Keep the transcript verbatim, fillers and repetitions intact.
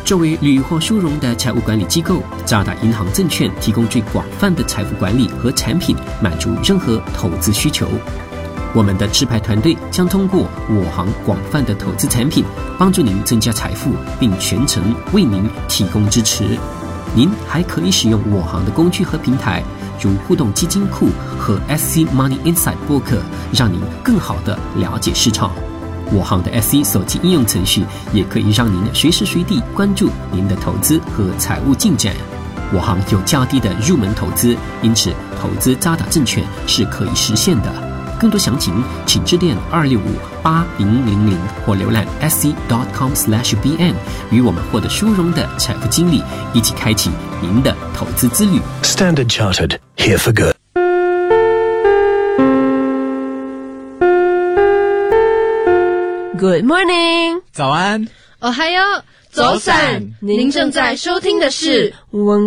作为屡获殊荣的财务管理机构，渣打银行证券提供最广泛的财富管理和产品，满足任何投资需求。我们的持牌团队将通过我行广泛的投资产品，帮助您增加财富，并全程为您提供支持。您还可以使用我行的工具和平台，如互动基金库和 S C Money Insight 播客，让您更好地了解市场。我行的 S C 手机应用程序也可以让您随时随地关注您的投资和财务进展。我行有较低的入门投资，因此投资渣打证券是可以实现的。更多详情请致电二六五八零零零或浏览 s c dot com slash b n， 与我们获得殊荣的财富经理一起开启您的投资之旅。 Standard Chartered, here for good. Good morning， 早安， 哦嗨哟，早散。您正在收听的是文